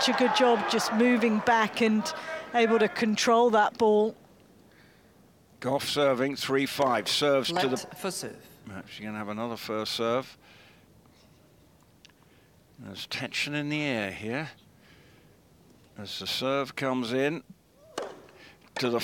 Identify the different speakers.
Speaker 1: such a good job just moving back and able to control that ball.
Speaker 2: Goff serving 3-5, serves
Speaker 3: Let
Speaker 2: to the...
Speaker 3: for serve.
Speaker 2: She's going to have another first serve. There's tension in the air here. As the serve comes in to the